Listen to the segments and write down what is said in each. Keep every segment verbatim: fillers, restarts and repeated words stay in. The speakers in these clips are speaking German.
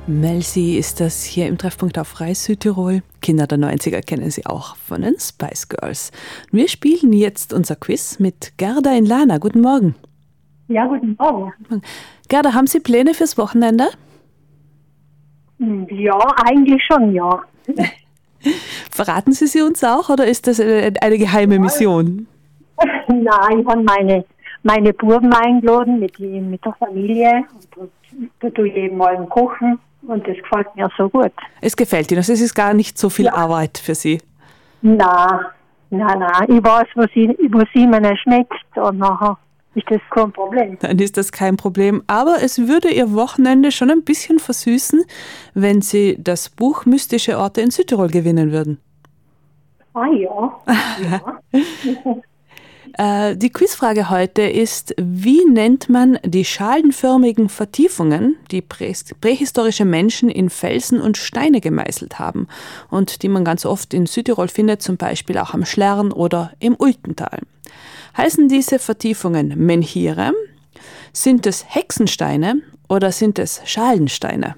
Melsi ist das hier im Treffpunkt auf Reis Südtirol. Kinder der neunziger kennen sie auch von den Spice Girls. Wir spielen jetzt unser Quiz mit Gerda in Lana. Guten Morgen. Ja, guten Morgen. Gerda, haben Sie Pläne fürs Wochenende? Ja, eigentlich schon, ja. Verraten Sie sie uns auch oder ist das eine geheime Mission? Nein, ich habe meine, meine Buben eingeladen mit, die, mit der Familie. Und da tue ich eben mal kochen und das gefällt mir so gut. Es gefällt Ihnen, also es ist gar nicht so viel Ja. Arbeit für Sie? Nein, nein, nein. Ich weiß, was, ich, was ihnen schmeckt und nachher ist das kein Problem. Dann ist das kein Problem. Aber es würde Ihr Wochenende schon ein bisschen versüßen, wenn Sie das Buch Mystische Orte in Südtirol gewinnen würden. Ah ja. ja. Äh, die Quizfrage heute ist, wie nennt man die schalenförmigen Vertiefungen, die prä- prähistorische Menschen in Felsen und Steine gemeißelt haben und die man ganz oft in Südtirol findet, zum Beispiel auch am Schlern oder im Ultental. Heißen diese Vertiefungen Menhire? Sind es Hexensteine oder sind es Schalensteine?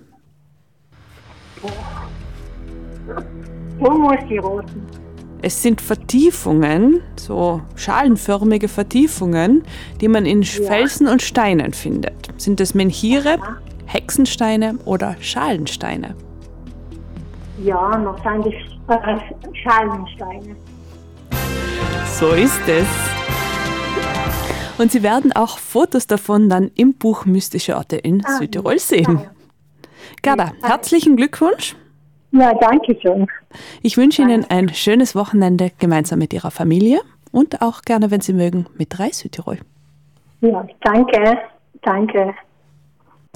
Wo muss ich roten? Es sind Vertiefungen, so schalenförmige Vertiefungen, die man in Ja. Felsen und Steinen findet. Sind es Menhire, Hexensteine oder Schalensteine? Ja, noch sind es äh, Schalensteine. So ist es. Und Sie werden auch Fotos davon dann im Buch Mystische Orte in Ah, Südtirol sehen. ja. Gerda, Ja. herzlichen Glückwunsch. Ja, danke schön. Ich wünsche Ihnen ein schönes Wochenende gemeinsam mit Ihrer Familie und auch gerne, wenn Sie mögen, mit Reis Südtirol. Ja, danke, danke.